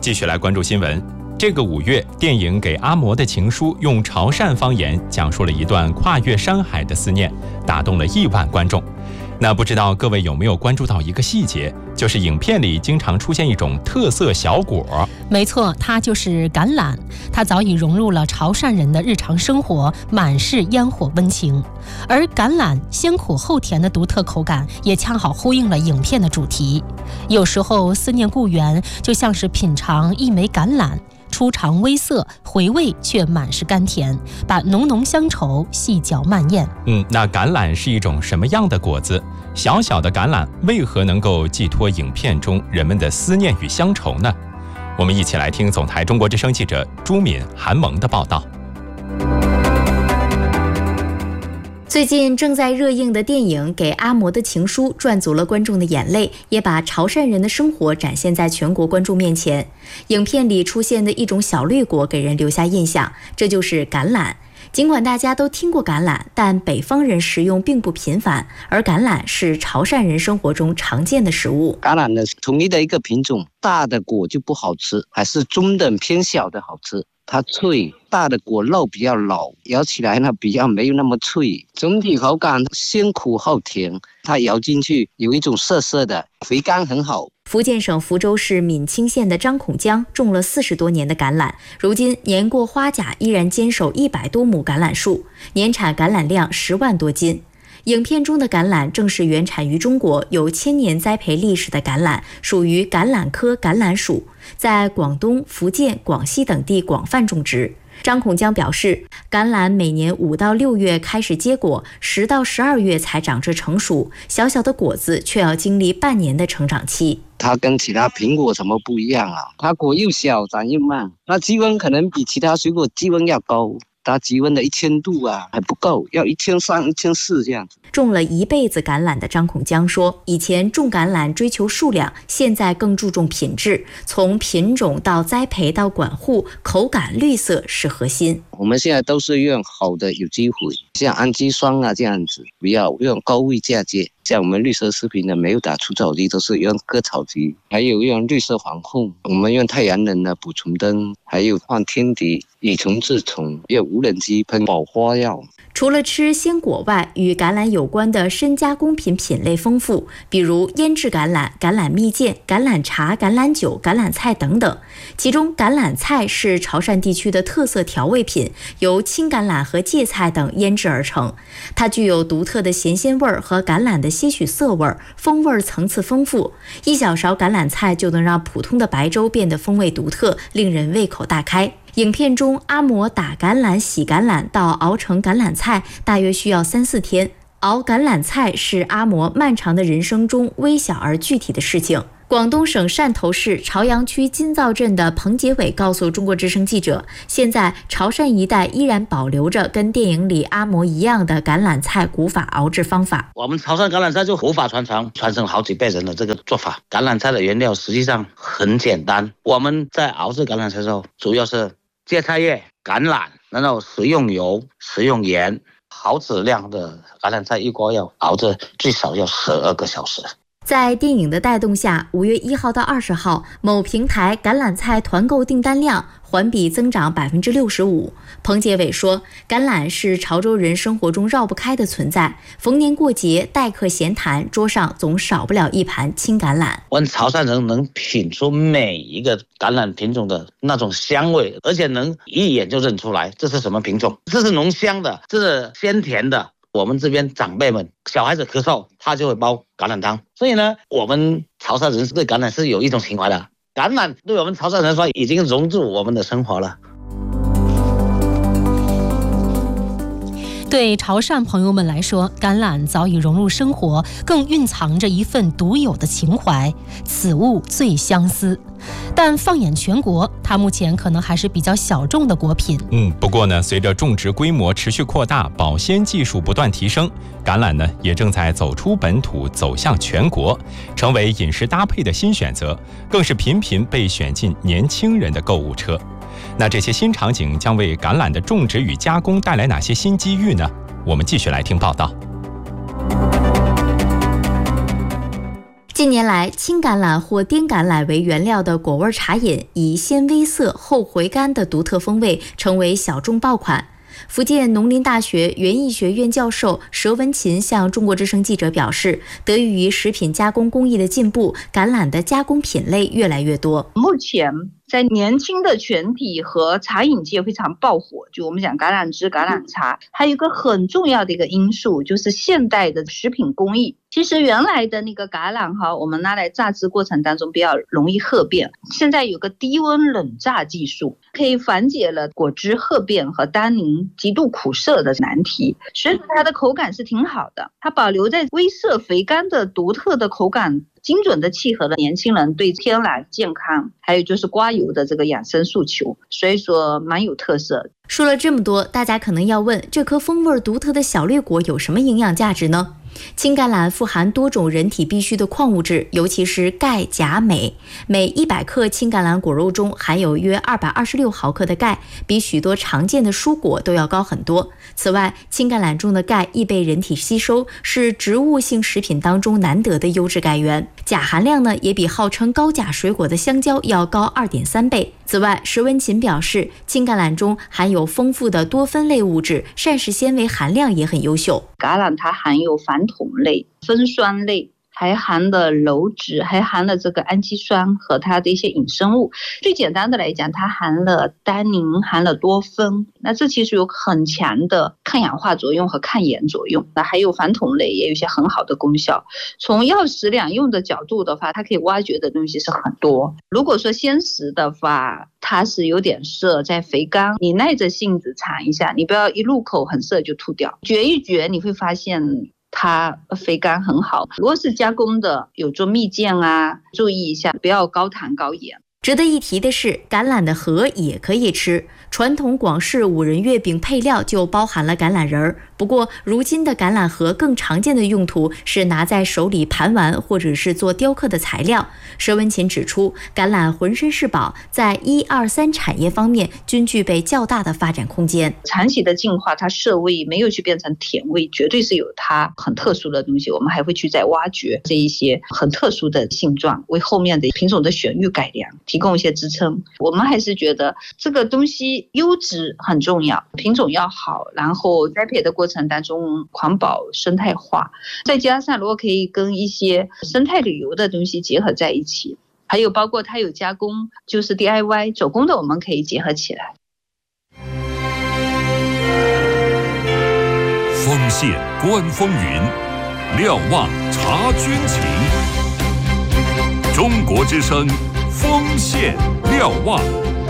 继续来关注新闻。这个5月，电影《给阿嬷的情书》用潮汕方言讲述了一段跨越山海的思念，打动了亿万观众。那不知道各位有没有关注到一个细节，就是影片里经常出现一种特色小果。 没错，它就是橄榄，它早已融入了潮汕人的日常生活，满是烟火温情。而橄榄先苦后甜的独特口感，也恰好呼应了影片的主题。有时候思念故园，就像是品尝一枚橄榄，初尝微涩，回味却满是甘甜，把浓浓乡愁细嚼慢咽。 那橄榄是一种什么样的果子？小小的橄榄为何能够寄托影片中人们的思念与乡愁呢？我们一起来听总台中国之声记者朱敏、韩萌的报道。 最近正在热映的电影《给阿嬷的情书》赚足了观众的眼泪，也把潮汕人的生活展现在全国观众面前。影片里出现的一种小绿果给人留下印象，这就是橄榄。尽管大家都听过橄榄，但北方人食用并不频繁，而橄榄是潮汕人生活中常见的食物。 橄榄呢，统一的一个品种，大的果就不好吃，还是中等偏小的好吃。它脆，大的果肉比较老，咬起来呢比较没有那么脆。总体口感先苦后甜，它咬进去有一种涩涩的，肥甘很好。 福建省福州市闽清县的张孔江种了40多年的橄榄，如今年过花甲依然坚守100多亩橄榄树，年产橄榄量10万多斤。影片中的橄榄正是原产于中国、有1000年栽培历史的橄榄，属于橄榄科橄榄属，在广东、福建、广西等地广泛种植。张孔江表示，橄榄每年5到6月开始结果，10到12月才长至成熟，小小的果子却要经历半年的成长期。 它跟其他苹果什么不一样啊？它果又小，长又慢，那积温可能比其他水果积温要高。它积温的1000度还不够，要1300、1400这样子。 种了一辈子橄榄的张孔江说，以前种橄榄追求数量，现在更注重品质，从品种到栽培到管护，口感绿色是核心。 我们现在都是用好的有机肥，像氨基酸这样子，不要用高位嫁接。像我们绿色食品呢，没有打除草剂，都是用割草机，还有用绿色防控，我们用太阳能的捕虫灯，还有放天敌，以虫治虫，用无人机喷保花药。 除了吃鲜果外，与橄榄有关的深加工品品类丰富，比如腌制橄榄、橄榄蜜饯、橄榄茶、橄榄酒、橄榄菜等等。其中橄榄菜是潮汕地区的特色调味品，由青橄榄和芥菜等腌制而成。它具有独特的咸鲜味和橄榄的些许涩味，风味层次丰富。一小勺橄榄菜就能让普通的白粥变得风味独特，令人胃口大开。影片中，阿嬷打橄榄、洗橄榄到熬成橄榄菜，大约需要3、4天。熬橄榄菜是阿嬷漫长的人生中微小而具体的事情。广东省汕头市潮阳区金灶镇的彭杰伟告诉中国之声记者，现在潮汕一带依然保留着跟电影里阿嬷一样的橄榄菜古法熬制方法。 我们潮汕橄榄菜就古法传承好几辈人的这个做法。橄榄菜的原料实际上很简单，我们在熬制橄榄菜的时候，主要是芥菜叶、橄榄，然后食用油、食用盐，好质量的橄榄菜一锅要熬制最少要12个小时。 在电影的带动下，5月1号到20号，某平台橄榄菜团购订单量环比增长65%。彭杰伟说，橄榄是潮州人生活中绕不开的存在，逢年过节、待客闲谈，桌上总少不了一盘青橄榄。 我们潮汕人能品出每一个橄榄品种的那种香味，而且能一眼就认出来这是什么品种，这是浓香的，这是鲜甜的。我们这边长辈们，小孩子咳嗽，他就会煲橄榄汤。所以呢，我们潮汕人对橄榄是有一种情怀的。橄榄对我们潮汕人说，已经融入我们的生活了。 对潮汕朋友们来说，橄榄早已融入生活，更蕴藏着一份独有的情怀，此物最相思。但放眼全国，它目前可能还是比较小众的果品。 不过呢，随着种植规模持续扩大，保鲜技术不断提升，橄榄呢也正在走出本土，走向全国，成为饮食搭配的新选择，更是频频被选进年轻人的购物车。那这些新场景将为橄榄的种植与加工带来哪些新机遇呢？我们继续来听报道。 近年来，青橄榄或滇橄榄为原料的果味茶饮，以鲜微涩后回甘的独特风味，成为小众爆款。福建农林大学园艺学院教授佘文琴向中国之声记者表示，得益于食品加工工艺的进步，橄榄的加工品类越来越多。 目前在年轻的群体和茶饮界非常爆火，就我们讲橄榄枝、橄榄茶，还有一个很重要的一个因素就是现代的食品工艺。其实原来的那个橄榄我们拿来榨汁过程当中比较容易褐变，现在有个低温冷榨技术，可以缓解了果汁褐变和单宁极度苦涩的难题，所以说它的口感是挺好的，它保留在微涩肥甘的独特的口感，精准的契合了年轻人对天然健康还有就是刮油的这个养生诉求，所以说蛮有特色。 说了这么多，大家可能要问，这颗风味独特的小绿果有什么营养价值呢？青橄榄富含多种人体必需的矿物质，尤其是钙、钾、镁。每100克青橄榄果肉中含有约226毫克的钙，比许多常见的蔬果都要高很多。此外，青橄榄中的钙易被人体吸收，是植物性食品当中难得的优质钙源。钾含量呢，也比号称高钾水果的香蕉要高2.3倍。此外，佘文琴表示，青橄榄中含有丰富的多酚类物质，膳食纤维含量也很优秀。 橄榄它含有矾酮类、酚酸类，还含了鞣质，还含了这个氨基酸和它的一些衍生物。最简单的来讲，它含了单宁，含了多酚，那这其实有很强的抗氧化作用和抗炎作用。那还有矾酮类也有一些很好的功效。从药食两用的角度的话，它可以挖掘的东西是很多。如果说鲜食的话，它是有点涩，在肥甘，你耐着性子尝一下，你不要一入口很涩就吐掉，嚼一嚼你会发现它肥甘很好。如果是加工的，有做蜜饯啊，注意一下不要高糖高盐。 值得一提的是，橄榄的核也可以吃。传统广式五仁月饼配料就包含了橄榄仁儿，不过如今的橄榄核更常见的用途是拿在手里盘玩，或者是做雕刻的材料。佘文琴指出，橄榄浑身是宝，在1、2、3产业方面均具备较大的发展空间。 长期的进化，它涩味没有去变成甜味，绝对是有它很特殊的东西。我们还会去再挖掘这一些很特殊的性状，为后面的品种的选育改良提供一些支撑。我们还是觉得这个东西优质很重要，品种要好，然后栽培的过程当中环保生态化，再加上如果可以跟一些生态旅游的东西结合在一起，还有包括它有加工，就是 DIY 手工的，我们可以结合起来。 锋线观风云，瞭望察军情。中国之声锋线瞭望。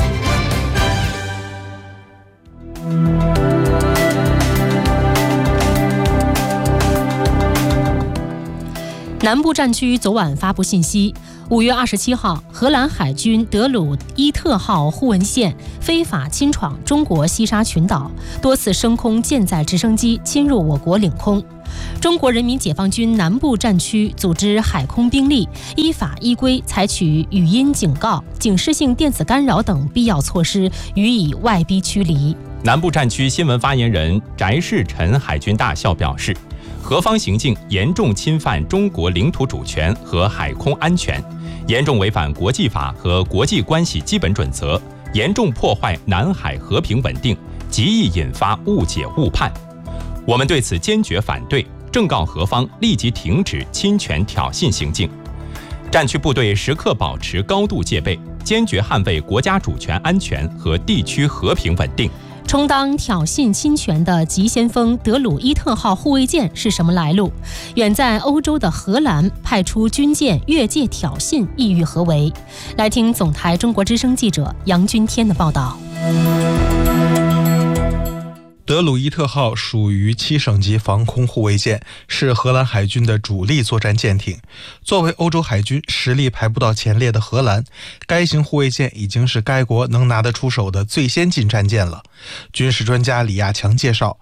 南部战区昨晚发布信息，5月27号，荷兰海军德鲁伊特号护卫舰非法侵闯中国西沙群岛，多次升空舰载直升机侵入我国领空。中国人民解放军南部战区组织海空兵力依法依规采取语音警告、警示性电子干扰等必要措施，予以外逼驱离。 南部战区新闻发言人翟世臣海军大校表示，何方行径严重侵犯中国领土主权和海空安全，严重违反国际法和国际关系基本准则，严重破坏南海和平稳定，极易引发误解误判。我们对此坚决反对，正告何方立即停止侵权挑衅行径。战区部队时刻保持高度戒备，坚决捍卫国家主权安全和地区和平稳定。 充当挑衅侵权的急先锋德鲁伊特号护卫舰是什么来路？远在欧洲的荷兰派出军舰越界挑衅，意欲何为？来听总台中国之声记者杨君天的报道。 德鲁伊特号属于7省级防空护卫舰，是荷兰海军的主力作战舰艇。作为欧洲海军实力排不到前列的荷兰，该型护卫舰已经是该国能拿得出手的最先进战舰了。军事专家李亚强介绍，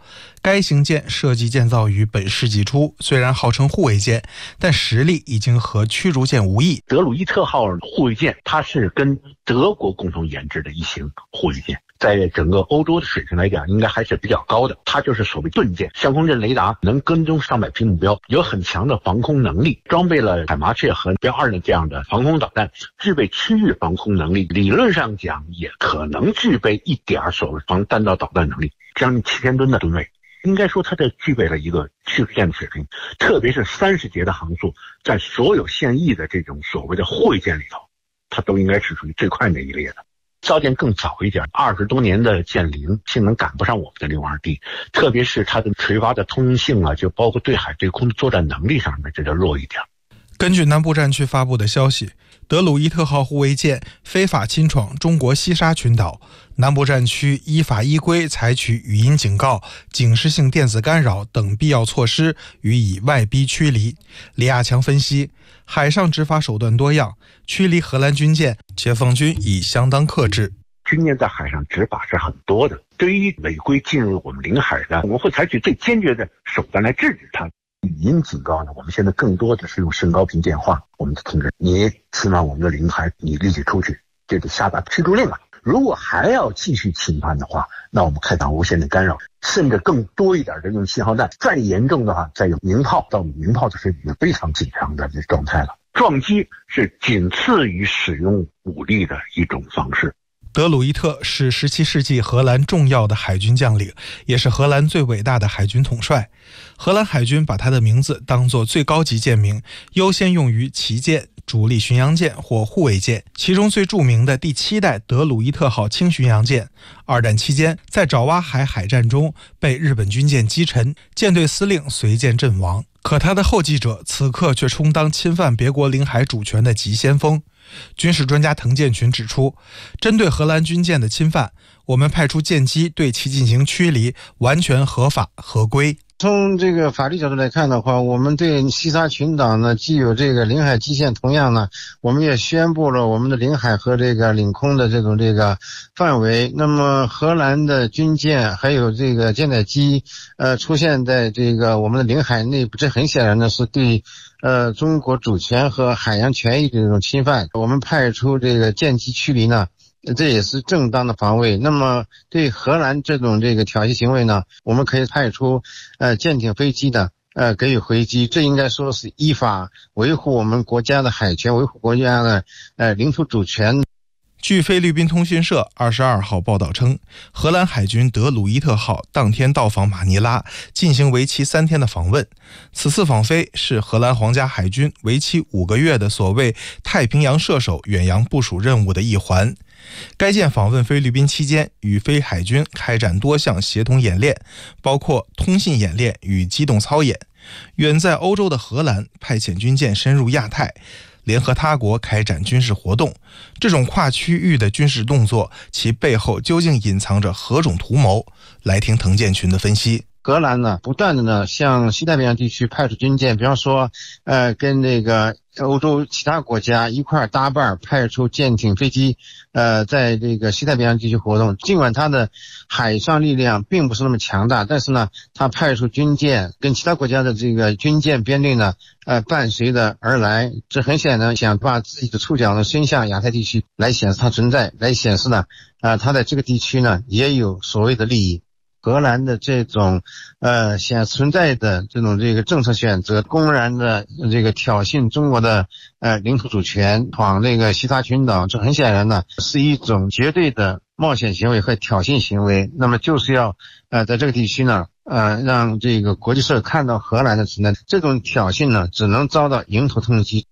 该型舰设计建造于本世纪初，虽然号称护卫舰，但实力已经和驱逐舰无异。 德鲁伊特号护卫舰，它是跟德国共同研制的一型护卫舰，在整个欧洲的水平来讲，应该还是比较高的。它就是所谓盾舰，相控阵雷达，能跟踪上百批目标，有很强的防空能力，装备了海麻雀和标2的这样的防空导弹，具备区域防空能力。理论上讲，也可能具备一点所谓防弹道导弹能力，将近7000吨的吨位。应该说它这具备了一个驱逐舰的水平，特别是30节的航速，在所有现役的这种所谓的护卫舰里头，它都应该是属于最快那一列的。造舰更早一点，20多年的舰龄性能赶不上我们的6.2D，特别是它的垂发的通用性啊，就包括对海对空的作战能力上面，这就弱一点。 根据南部战区发布的消息，德鲁伊特号护卫舰非法侵闯中国西沙群岛，南部战区依法依规采取语音警告、警示性电子干扰等必要措施，予以外逼驱离。李亚强分析，海上执法手段多样，驱离荷兰军舰，解放军已相当克制。 军舰在海上执法是很多的，对于违规进入我们领海的，我们会采取最坚决的手段来制止它。语音警告呢，我们现在更多的是用声高频电话，我们的通知你侵犯我们的领海，你立即出去，这就下达驱逐令了。如果还要继续侵犯的话，那我们开展无线的干扰，甚至更多一点的用信号弹，再严重的话再用鸣炮，到鸣炮就是已经非常紧张的状态了。撞击是仅次于使用武力的一种方式。 德鲁伊特是17世纪荷兰重要的海军将领，也是荷兰最伟大的海军统帅。荷兰海军把他的名字当作最高级舰名，优先用于旗舰、主力巡洋舰或护卫舰。其中最著名的第7代德鲁伊特号轻巡洋舰，二战期间在爪哇海海战中被日本军舰击沉，舰队司令随舰阵亡。可他的后继者此刻却充当侵犯别国领海主权的急先锋。军事专家滕建群指出，针对荷兰军舰的侵犯，我们派出舰机对其进行驱离，完全合法合规。 从这个法律角度来看的话，我们对西沙群岛呢既有这个领海基线，同样呢我们也宣布了我们的领海和这个领空的这个范围。那么荷兰的军舰还有这个舰载机出现在这个我们的领海内部，这很显然呢是对中国主权和海洋权益的这种侵犯。我们派出这个舰机驱离呢，这也是正当的防卫。那么对荷兰这种挑衅行为呢，我们可以派出舰艇飞机的给予回击。这应该说是依法维护我们国家的海权，维护国家的领土主权。 据菲律宾通讯社22号报道称，荷兰海军德鲁伊特号当天到访马尼拉，进行为期3天的访问。此次访菲是荷兰皇家海军为期5个月的所谓太平洋射手远洋部署任务的一环。该舰访问菲律宾期间，与菲海军开展多项协同演练，包括通信演练与机动操演。远在欧洲的荷兰派遣军舰深入亚太，联合他国开展军事活动。这种跨区域的军事动作，其背后究竟隐藏着何种图谋？来听滕建群的分析。 荷兰呢，不断的呢向西太平洋地区派出军舰，比方说，跟欧洲其他国家一块搭伴派出舰艇、飞机，在这个西太平洋地区活动。尽管它的海上力量并不是那么强大，但是呢，它派出军舰跟其他国家的这个军舰编队呢，伴随着而来。这很显然想把自己的触角呢伸向亚太地区，来显示它存在，来显示呢，它在这个地区呢也有所谓的利益。荷兰的这种存在的这种政策选择，公然的挑衅中国的领土主权，闯西沙群岛，这很显然呢是一种绝对的冒险行为和挑衅行为。那么就是要在这个地区呢让国际社会看到荷兰的存在。这种挑衅呢只能遭到迎头痛击。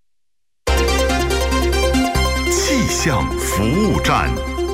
气象服务站，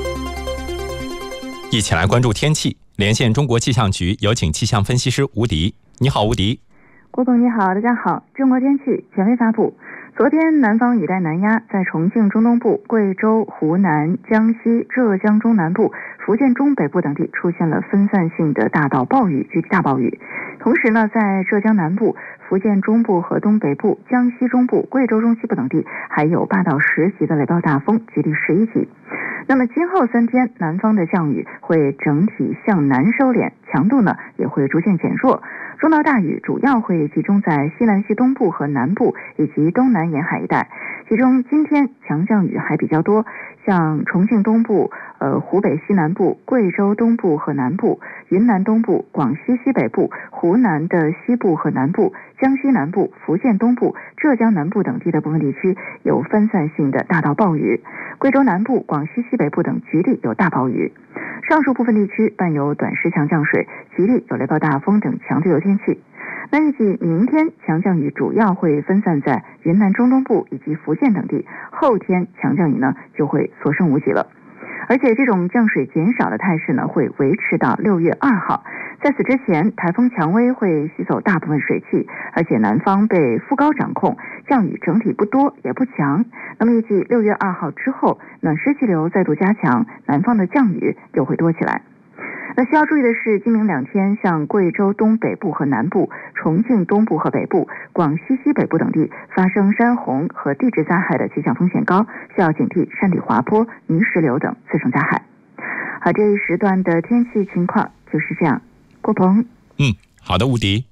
一起来关注天气。连线中国气象局，有请气象分析师吴迪。你好，吴迪。 郭总你好，大家好。中国天气权威发布，昨天南方雨带南压在重庆中东部、贵州、湖南、江西、浙江中南部、福建中北部等地出现了分散性的大到暴雨、局地大暴雨。同时呢，在浙江南部、福建中部和东北部、江西中部、贵州中西部等地还有8到10级的雷暴大风，局地11级。 那么今后3天，南方的降雨会整体向南收敛，强度呢也会逐渐减弱。中到大雨主要会集中在西南西东部和南部以及东南沿海一带，其中今天强降雨还比较多，像重庆东部、湖北西南部、贵州东部和南部、云南东部、广西西北部、湖南的西部和南部、江西南部、福建东部、浙江南部等地的部分地区有分散性的大到暴雨，贵州南部、广西西北部等局地有大暴雨。上述部分地区伴有短时强降水，局地有雷暴大风等强对流天气。那预计明天强降雨主要会分散在云南中东部以及福建等地，后天强降雨呢就会所剩无几了。而且这种降水减少的态势呢会维持到6月2号。在此之前，台风蔷薇会吸走大部分水汽，而且南方被副高掌控，降雨整体不多也不强。那么预计6月2号之后，暖湿气流再度加强，南方的降雨又会多起来。那需要注意的是，今明2天，像贵州东北部和南部、重庆东部和北部、广西西北部等地发生山洪和地质灾害的气象风险高，需要警惕山体滑坡、泥石流等次生灾害。好，这一时段的天气情况就是这样。郭鹏， 好的，吴迪。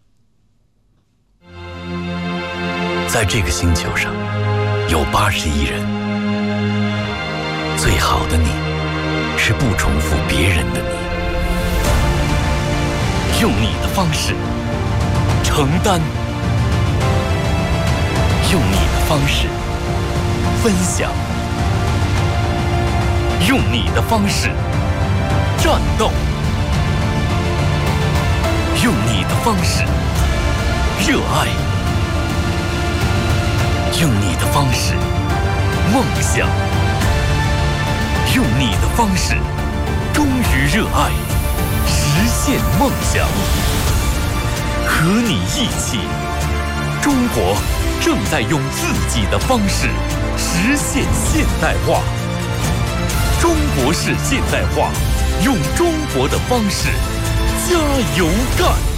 在这个星球上，有80亿人，最好的你，是不重复别人的你。用你的方式承担，用你的方式分享，用你的方式战斗，用你的方式热爱，用你的方式梦想，用你的方式忠于热爱，实现梦想。和你一起，中国正在用自己的方式实现现代化。中国式现代化，用中国的方式加油干！